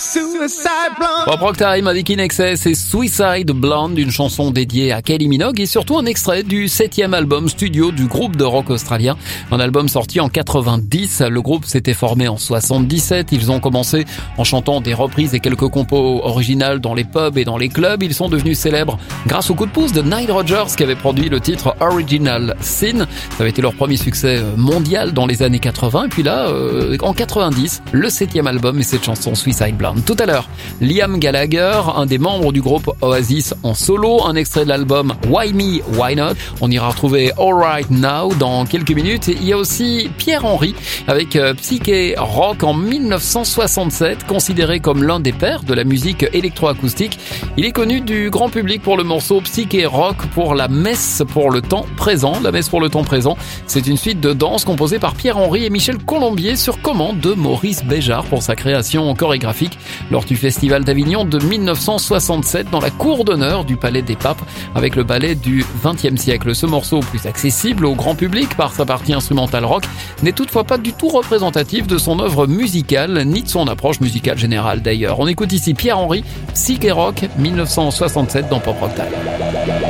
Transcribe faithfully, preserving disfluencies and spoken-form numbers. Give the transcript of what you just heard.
Suicide Blonde. Pop Rock Time avec In Excess et Suicide Blonde, une chanson dédiée à Kylie Minogue et surtout un extrait du septième album studio du groupe de rock australien. Un album sorti en quatre-vingt-dix. Le groupe s'était formé en soixante-dix-sept. Ils ont commencé en chantant des reprises et quelques compos originales dans les pubs et dans les clubs. Ils sont devenus célèbres grâce au coup de pouce de Nile Rodgers qui avait produit le titre Original Sin. Ça avait été leur premier succès mondial dans les années quatre-vingts. Et puis là, euh, en quatre-vingt-dix, le septième album et cette chanson Suicide Blonde. Tout à l'heure, Liam Gallagher, un des membres du groupe Oasis en solo, un extrait de l'album Why Me, Why Not. On ira retrouver All Right Now dans quelques minutes. Et il y a aussi Pierre Henry avec Psyché Rock en dix-neuf cent soixante-sept, considéré comme l'un des pères de la musique électroacoustique. Il est connu du grand public pour le morceau Psyché Rock pour la messe pour le temps présent. La messe pour le temps présent, c'est une suite de danse composée par Pierre Henry et Michel Colombier sur commande de Maurice Béjart pour sa création chorégraphique lors du Festival d'Avignon de dix-neuf cent soixante-sept dans la cour d'honneur du Palais des Papes avec le ballet du vingtième siècle. Ce morceau, plus accessible au grand public par sa partie instrumentale rock, n'est toutefois pas du tout représentatif de son œuvre musicale ni de son approche musicale générale d'ailleurs. On écoute ici Pierre Henry, Psyché Rock, dix-neuf cent soixante-sept dans Pop Rock Time.